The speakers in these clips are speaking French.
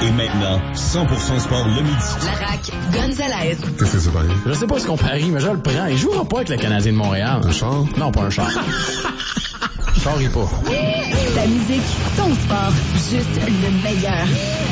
Et maintenant, 100% sport le midi. La RAQ Gonzalez. Qu'est-ce que c'est pareil? Je sais pas ce qu'on parie, mais je le prends. Il jouera pas avec le Canadien de Montréal. Un char? Non, pas un char. Sorry pas. Ta musique, ton sport, juste le meilleur.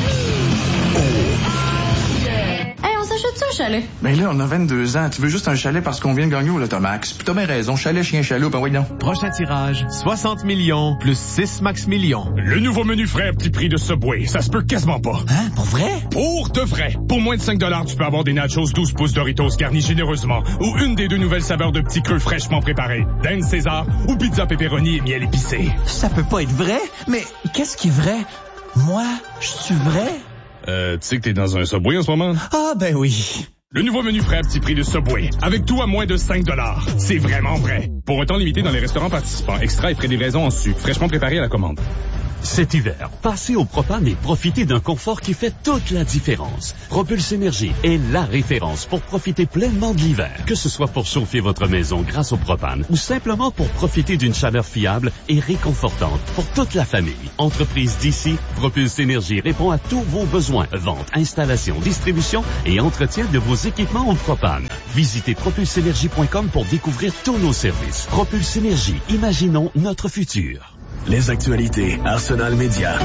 Hey, on s'achète-tu un chalet? Ben là, on a 22 ans. Tu veux juste un chalet parce qu'on vient de gagner au Lotomax. Puis t'as bien raison. Chalet, chien, chaloupe, ben oui, non. Prochain tirage, 60 millions plus 6 max millions. Le nouveau menu frais à petit prix de Subway. Ça se peut quasiment pas. Hein? Pour vrai? Pour de vrai. Pour moins de 5$, tu peux avoir des nachos 12 pouces Doritos garnis généreusement ou une des 2 nouvelles saveurs de petits creux fraîchement préparés. Dinde César ou pizza pepperoni et miel épicé. Ça peut pas être vrai? Mais qu'est-ce qui est vrai? Moi, je suis vrai? Tu sais que t'es dans un Subway en ce moment? Ah, ben oui. Le nouveau menu frais à petit prix de Subway. Avec tout à moins de 5$. C'est vraiment vrai. Pour un temps limité dans les restaurants participants. Extra et frais de livraison en sucre. Fraîchement préparé à la commande. Cet hiver, passez au propane et profitez d'un confort qui fait toute la différence. Propulse Énergie est la référence pour profiter pleinement de l'hiver. Que ce soit pour chauffer votre maison grâce au propane ou simplement pour profiter d'une chaleur fiable et réconfortante pour toute la famille. Entreprise d'ici, Propulse Énergie répond à tous vos besoins. Vente, installation, distribution et entretien de vos équipements au propane. Visitez propulseénergie.com pour découvrir tous nos services. Propulse Énergie, imaginons notre futur. Les actualités, Arsenal Média.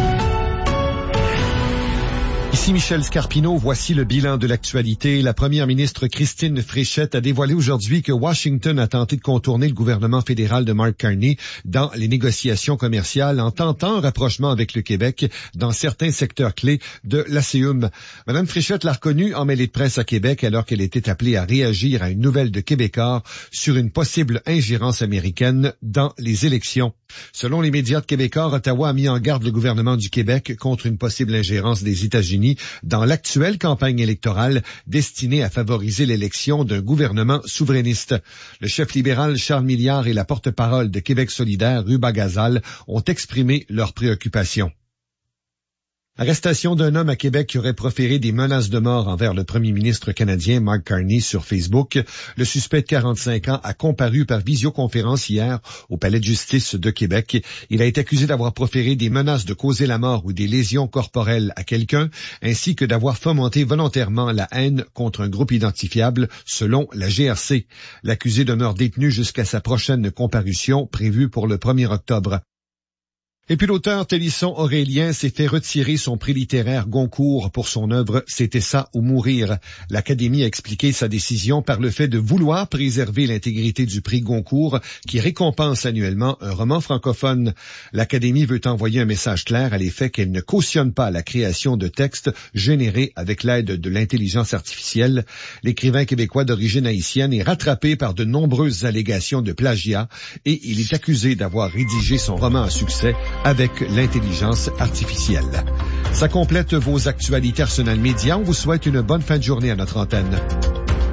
Ici Michel Scarpino, voici le bilan de l'actualité. La première ministre Christine Fréchette a dévoilé aujourd'hui que Washington a tenté de contourner le gouvernement fédéral de Mark Carney dans les négociations commerciales en tentant un rapprochement avec le Québec dans certains secteurs clés de l'ASEUM. Madame Fréchette l'a reconnue en mêlée de presse à Québec alors qu'elle était appelée à réagir à une nouvelle de Québécois sur une possible ingérence américaine dans les élections. Selon les médias de Québécois, Ottawa a mis en garde le gouvernement du Québec contre une possible ingérence des États-Unis dans l'actuelle campagne électorale destinée à favoriser l'élection d'un gouvernement souverainiste. Le chef libéral Charles Milliard et la porte-parole de Québec solidaire, Ruba Gazal, ont exprimé leurs préoccupations. Arrestation d'un homme à Québec qui aurait proféré des menaces de mort envers le premier ministre canadien Mark Carney sur Facebook. Le suspect de 45 ans a comparu par visioconférence hier au palais de justice de Québec. Il a été accusé d'avoir proféré des menaces de causer la mort ou des lésions corporelles à quelqu'un, ainsi que d'avoir fomenté volontairement la haine contre un groupe identifiable, selon la GRC. L'accusé demeure détenu jusqu'à sa prochaine comparution prévue pour le 1er octobre. Et puis l'auteur Télisson Aurélien s'est fait retirer son prix littéraire Goncourt pour son œuvre « C'était ça ou mourir ». L'Académie a expliqué sa décision par le fait de vouloir préserver l'intégrité du prix Goncourt qui récompense annuellement un roman francophone. L'Académie veut envoyer un message clair à l'effet qu'elle ne cautionne pas la création de textes générés avec l'aide de l'intelligence artificielle. L'écrivain québécois d'origine haïtienne est rattrapé par de nombreuses allégations de plagiat et il est accusé d'avoir rédigé son roman à succès avec l'intelligence artificielle. Ça complète vos actualités Arsenal Média. On vous souhaite une bonne fin de journée à notre antenne.